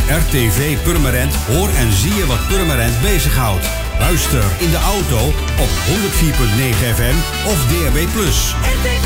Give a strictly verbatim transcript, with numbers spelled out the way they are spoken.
R T V Purmerend hoor en zie je wat Purmerend bezighoudt. Luister in de auto op honderd vier komma negen F M of D A B plus. R T V